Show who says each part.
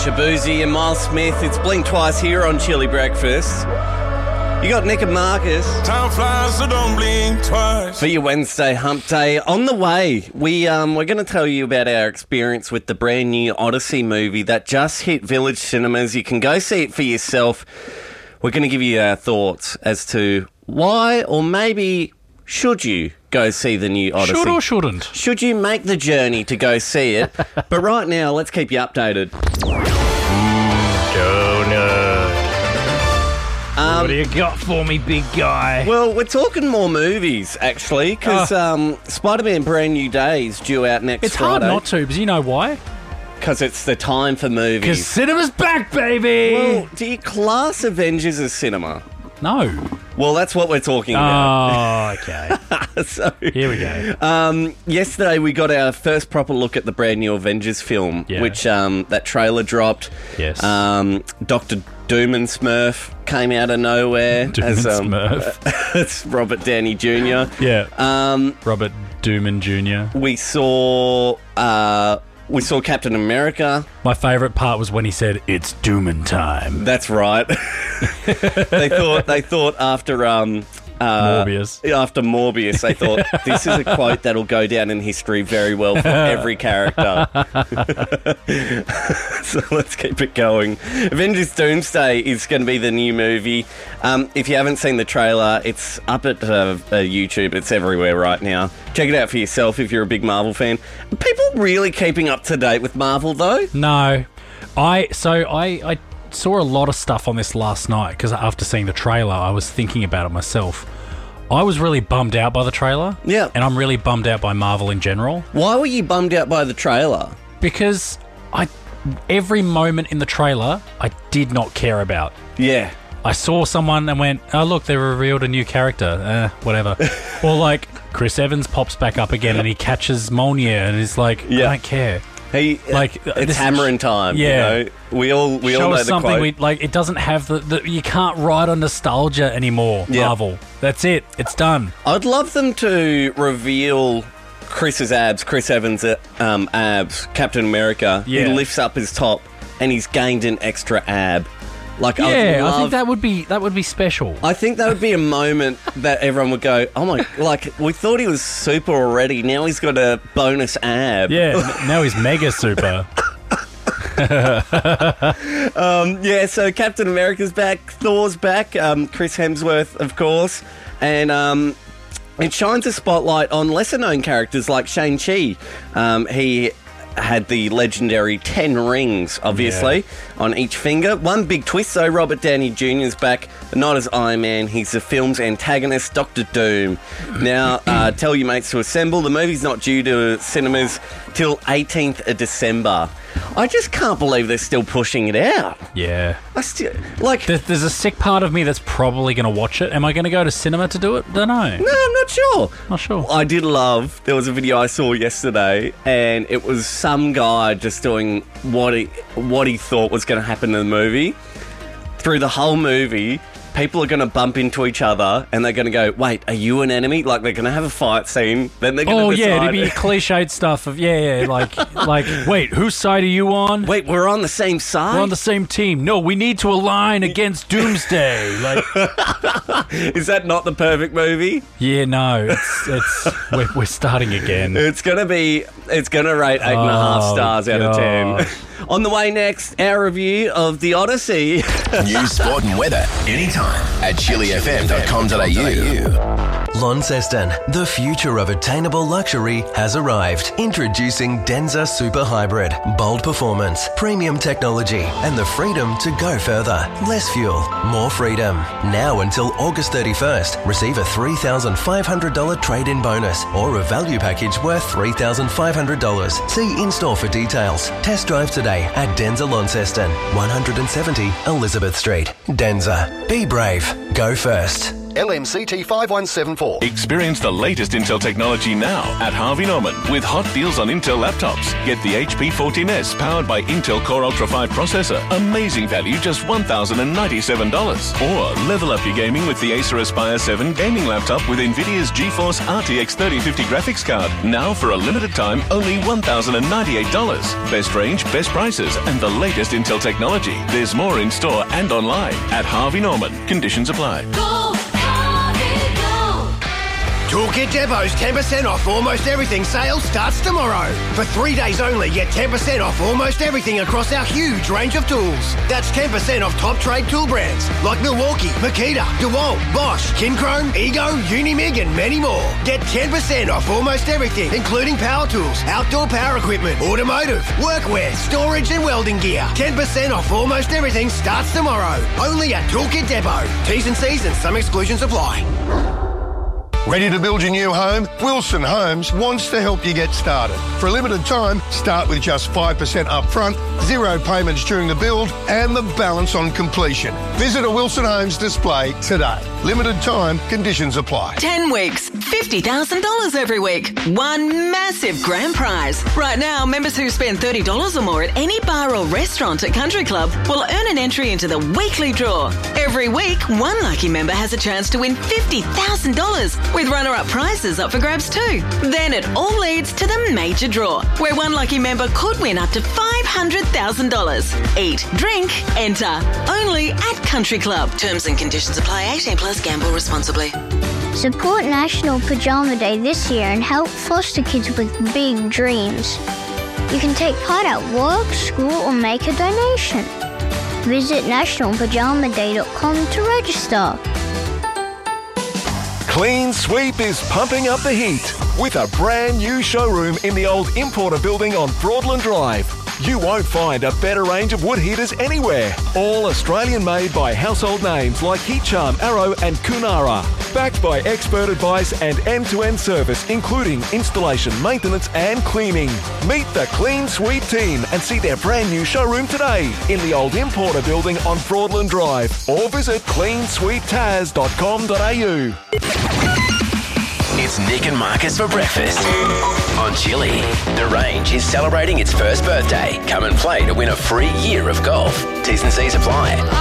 Speaker 1: Shabuzi and Miles Smith. It's Blink Twice here on Chili Breakfast. You got Nick and Marcus.
Speaker 2: Time flies, so don't blink twice.
Speaker 1: For your Wednesday hump day. On the way, we're going to tell you about our experience with the brand new Odyssey movie that just hit Village Cinemas. You can go see it for yourself. We're going to give you our thoughts as to why, or maybe should you go see the new Odyssey.
Speaker 3: Should or shouldn't?
Speaker 1: Should you make the journey to go see it? But right now, let's keep you updated.
Speaker 3: What do you got for me, big guy?
Speaker 1: Well, we're talking more movies, actually, because Spider-Man Brand New Day is due out next Friday.
Speaker 3: It's hard not to, because you know why?
Speaker 1: Because it's the time for movies.
Speaker 3: Because cinema's back, baby!
Speaker 1: Well, do you class Avengers as cinema?
Speaker 3: No.
Speaker 1: Well, that's what we're talking about.
Speaker 3: Oh, okay.
Speaker 1: So,
Speaker 3: here we go.
Speaker 1: Yesterday, we got our first proper look at the brand new Avengers film, which that trailer dropped.
Speaker 3: Yes.
Speaker 1: Dr. Doom and Smurf came out of nowhere.
Speaker 3: Doom
Speaker 1: as,
Speaker 3: and Smurf.
Speaker 1: It's Robert Downey Jr.
Speaker 3: Yeah. Robert Dooman Jr.
Speaker 1: We saw Captain America.
Speaker 3: My favourite part was when he said, "It's Doomin' time."
Speaker 1: That's right. They thought after
Speaker 3: Morbius.
Speaker 1: After Morbius, they thought this is a quote that'll go down in history very well for every character. So let's keep it going. Avengers Doomsday is going to be the new movie. If you haven't seen the trailer, it's up at YouTube. It's everywhere right now. Check it out for yourself if you're a big Marvel fan. Are people really keeping up to date with Marvel, though?
Speaker 3: No. I saw a lot of stuff on this last night because after seeing the trailer, I was thinking about it myself. I was really bummed out by the trailer.
Speaker 1: Yeah.
Speaker 3: And I'm really bummed out by Marvel in general.
Speaker 1: Why were you bummed out by the trailer?
Speaker 3: Because every moment in the trailer, I did not care about.
Speaker 1: Yeah.
Speaker 3: I saw someone and went, oh, look, they revealed a new character. Whatever. Or like Chris Evans pops back up again and he catches Mjolnir and is like, I don't care.
Speaker 1: It's hammering time.
Speaker 3: Yeah,
Speaker 1: you know? we all
Speaker 3: show
Speaker 1: know
Speaker 3: us
Speaker 1: the
Speaker 3: something.
Speaker 1: quote.
Speaker 3: It doesn't have the you can't ride on nostalgia anymore.
Speaker 1: Yeah.
Speaker 3: Marvel, that's it. It's done.
Speaker 1: I'd love them to reveal Chris's abs, Chris Evans' abs, Captain America.
Speaker 3: Yeah.
Speaker 1: He lifts up his top and he's gained an extra ab. Like,
Speaker 3: I think that would be special.
Speaker 1: I think that would be a moment that everyone would go, oh my, like, we thought he was super already, now he's got a bonus ab.
Speaker 3: Yeah, now he's mega super.
Speaker 1: So Captain America's back, Thor's back, Chris Hemsworth, of course, and it shines a spotlight on lesser-known characters like Shang-Chi. He had the legendary 10 rings, obviously, on each finger. One big twist, though, Robert Downey Jr.'s back, not as Iron Man. He's the film's antagonist, Dr. Doom. Now, tell your mates to assemble. The movie's not due to cinemas till 18th of December. I just can't believe they're still pushing it out.
Speaker 3: Yeah.
Speaker 1: There's
Speaker 3: a sick part of me that's probably going to watch it. Am I going to go to cinema to do it? Don't know.
Speaker 1: No, I'm not sure.
Speaker 3: Not sure.
Speaker 1: I did love, there was a video I saw yesterday, and it was some guy just doing what he thought was going to happen in the movie. Through the whole movie, people are going to bump into each other and they're going to go, wait, are you an enemy? Like, they're going to have a fight scene. Then they're going to decide.
Speaker 3: It'd be cliched stuff of, like, wait, whose side are you on?
Speaker 1: Wait, we're on the same side?
Speaker 3: We're on the same team. No, we need to align against Doomsday. Like,
Speaker 1: is that not the perfect movie?
Speaker 3: Yeah, no, we're starting again.
Speaker 1: It's going to rate 8.5 stars out of 10. On the way next, our review of The Odyssey.
Speaker 4: News, sport and weather anytime at chilifm.com.au.
Speaker 5: Launceston, the future of attainable luxury has arrived. Introducing Denza Super Hybrid. Bold performance, premium technology, and the freedom to go further. Less fuel, more freedom. Now until August 31st, receive a $3,500 trade-in bonus or a value package worth $3,500. See in-store for details. Test drive today at Denza Launceston, 170 Elizabeth Street. Denza. Be brave. Go first.
Speaker 6: LMCT 5174.
Speaker 2: Experience the latest Intel technology now at Harvey Norman with hot deals on Intel laptops. Get the HP 14S powered by Intel Core Ultra 5 processor. Amazing value, just $1,097. Or level up your gaming with the Acer Aspire 7 gaming laptop with NVIDIA's GeForce RTX 3050 graphics card. Now for a limited time, only $1,098. Best range, best prices, and the latest Intel technology. There's more in store and online at Harvey Norman. Conditions apply.
Speaker 7: Toolkit Depot's 10% off almost everything sale starts tomorrow. For 3 days only, get 10% off almost everything across our huge range of tools. That's 10% off top trade tool brands like Milwaukee, Makita, DeWalt, Bosch, Kinchrome, Ego, Unimig and many more. Get 10% off almost everything, including power tools, outdoor power equipment, automotive, workwear, storage and welding gear. 10% off almost everything starts tomorrow. Only at Toolkit Depot. T's and C's and some exclusions apply.
Speaker 8: Ready to build your new home? Wilson Homes wants to help you get started. For a limited time, start with just 5% up front, 0 payments during the build, and the balance on completion. Visit a Wilson Homes display today. Limited time, conditions apply.
Speaker 9: 10 weeks, $50,000 every week. One massive grand prize. Right now, members who spend $30 or more at any bar or restaurant at Country Club will earn an entry into the weekly draw. Every week, one lucky member has a chance to win $50,000 with runner-up prizes up for grabs too. Then it all leads to the major draw, where one lucky member could win up to $500,000. Eat, drink, enter. Only at Country Club. Terms and conditions apply. 18 plus. Gamble responsibly.
Speaker 10: Support National Pajama Day this year and help foster kids with big dreams. You can take part at work, school or make a donation. Visit nationalpajamaday.com to register.
Speaker 11: Clean Sweep is pumping up the heat with a brand new showroom in the old Importer building on Broadland Drive. You won't find a better range of wood heaters anywhere. All Australian made by household names like Heat Charm, Arrow and Kunara. Backed by expert advice and end-to-end service including installation, maintenance and cleaning. Meet the Clean Sweep team and see their brand new showroom today in the old Importer building on Broadland Drive or visit cleansweeptaz.com.au.
Speaker 4: It's Nick and Marcus for breakfast on Chili. The Range is celebrating its first birthday. Come and play to win a free year of golf. T's and C's apply.